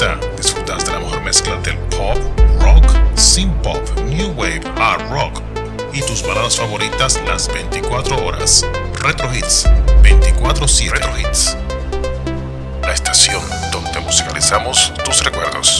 Alexa, disfrutas de la mejor mezcla del pop, rock, synth pop, new wave, hard rock y tus baladas favoritas las 24 horas. Retro Hits 24/7. Retro Hits, la estación donde musicalizamos tus recuerdos.